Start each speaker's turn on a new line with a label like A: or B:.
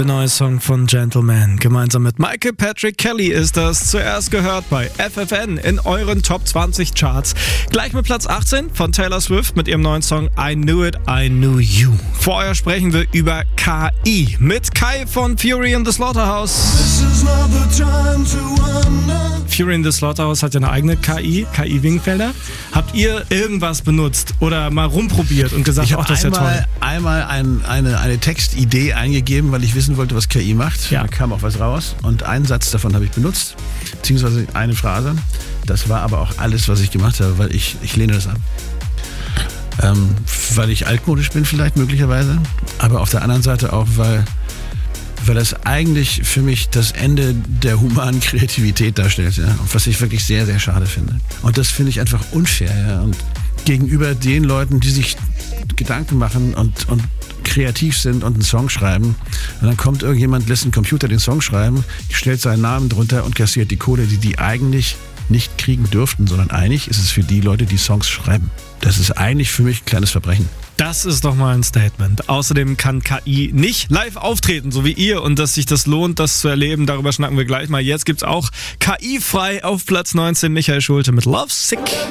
A: Der neue Song von Gentleman. Gemeinsam mit Michael Patrick Kelly ist das zuerst gehört bei FFN in euren Top 20 Charts. Gleich mit Platz 18 von Taylor Swift mit ihrem neuen Song I Knew It, I Knew You. Vorher sprechen wir über KI mit Kai von Fury in the Slaughterhouse. Fury in the Slaughterhouse hat ja eine eigene KI-Wingfelder. Habt ihr irgendwas benutzt oder mal rumprobiert und gesagt, ach, das ist ja toll?
B: Einmal eine Textidee eingegeben, weil ich wissen wollte, was KI macht.
A: Ja.
B: Da kam auch was raus und einen Satz davon habe ich benutzt, beziehungsweise eine Phrase. Das war aber auch alles, was ich gemacht habe, weil ich lehne das ab. Weil ich altmodisch bin vielleicht möglicherweise, aber auf der anderen Seite auch, weil das eigentlich für mich das Ende der humanen Kreativität darstellt, ja, was ich wirklich sehr, sehr schade finde. Und das finde ich einfach unfair, ja, und gegenüber den Leuten, die sich Gedanken machen und kreativ sind und einen Song schreiben. Und dann kommt irgendjemand, lässt einen Computer den Song schreiben, stellt seinen Namen drunter und kassiert die Kohle, die eigentlich nicht kriegen dürften, sondern eigentlich ist es für die Leute, die Songs schreiben. Das ist eigentlich für mich ein kleines Verbrechen.
A: Das ist doch mal ein Statement. Außerdem kann KI nicht live auftreten, so wie ihr, und dass sich das lohnt, das zu erleben, darüber schnacken wir gleich mal. Jetzt gibt's auch KI-frei auf Platz 19 Michael Schulte mit Lovesick.